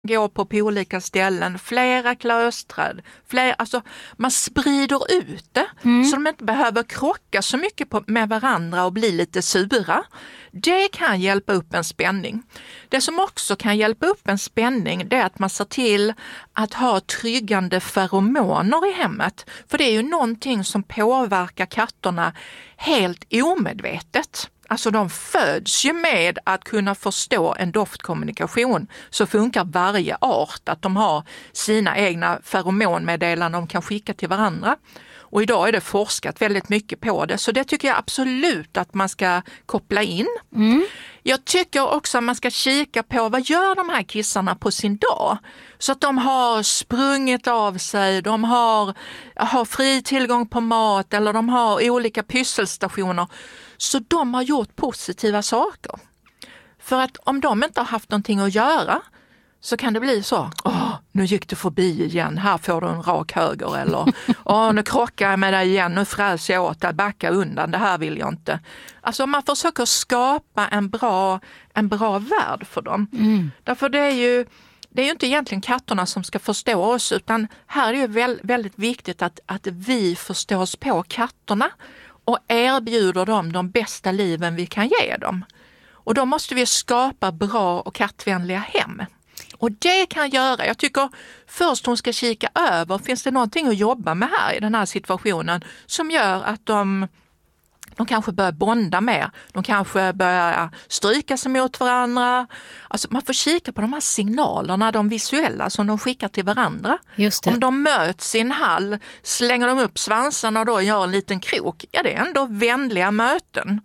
gå på olika ställen, flera klösträd, alltså man sprider ut det så de inte behöver krocka så mycket med varandra och bli lite sura. Det kan hjälpa upp en spänning. Det som också kan hjälpa upp en spänning, det är att man ser till att ha tryggande feromoner i hemmet. För det är ju någonting som påverkar katterna helt omedvetet. Alltså de föds ju med att kunna förstå en doftkommunikation. Så funkar varje art, att de har sina egna feromonmeddelanden de kan skicka till varandra. Och idag är det forskat väldigt mycket på det, så det tycker jag absolut att man ska koppla in. Jag tycker också att man ska kika på vad gör de här kissarna på sin dag. Så att de har sprungit av sig, de har fri tillgång på mat eller de har olika pysselstationer. Så de har gjort positiva saker. För att om de inte har haft någonting att göra så kan det bli så, nu gick du förbi igen, här får du en rak höger, eller nu krockar jag med dig igen, nu fräs jag åt dig, backa undan, det här vill jag inte. Alltså man försöker skapa en bra värld för dem. Därför det är ju inte egentligen katterna som ska förstå oss, utan här är det ju väldigt viktigt att vi förstår oss på katterna och erbjuder dem de bästa liven vi kan ge dem. Och då måste vi skapa bra och kattvänliga hem. Och det kan göra, jag tycker först hon ska kika över, finns det någonting att jobba med här i den här situationen som gör att de kanske börjar bonda mer, de kanske börjar stryka sig mot varandra. Alltså man får kika på de här signalerna, de visuella som de skickar till varandra. Just det. Om de möts i en hall, slänger de upp svansarna och då gör en liten krok, det är ändå vänliga möten.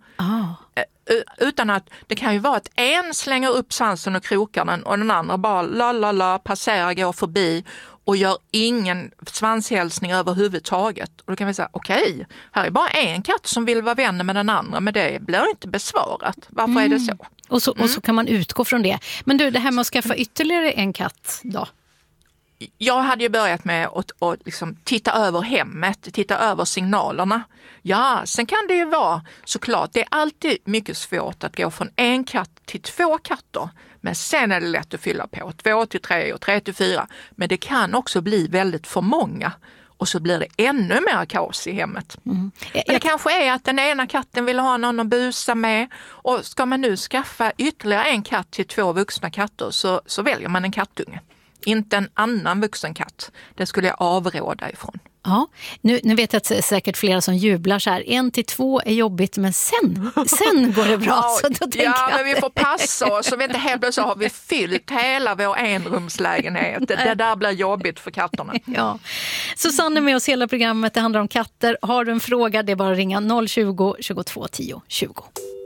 Utan att det kan ju vara att en slänger upp svansen och krokar den och den andra bara passerar, går förbi och gör ingen svanshälsning överhuvudtaget. Och då kan vi säga, okej, här är bara en katt som vill vara vänner med den andra, men det blir inte besvarat. Varför är det så? Och så kan man utgå från det. Men du, det här med att skaffa ytterligare en katt då? Jag hade ju börjat med att liksom titta över hemmet, titta över signalerna. Ja, sen kan det ju vara såklart, det är alltid mycket svårt att gå från en katt till 2 katter. Men sen är det lätt att fylla på 2 till 3 och 3 till 4. Men det kan också bli väldigt för många. Och så blir det ännu mer kaos i hemmet. Det kanske är att den ena katten vill ha någon att busa med. Och ska man nu skaffa ytterligare en katt till 2 vuxna katter så väljer man en kattunge. Inte en annan vuxen katt. Det skulle jag avråda ifrån. Ja, nu vet jag att det är säkert flera som jublar så här. 1 till 2 är jobbigt, men sen går det bra. Ja, så då men vi får passa oss. Så vi inte helt plötsligt har vi fyllt hela vår enrumslägenhet. Det där blir jobbigt för katterna. Ja. Susanne är med oss hela programmet. Det handlar om katter. Har du en fråga, det är bara att ringa 020 22 10 20.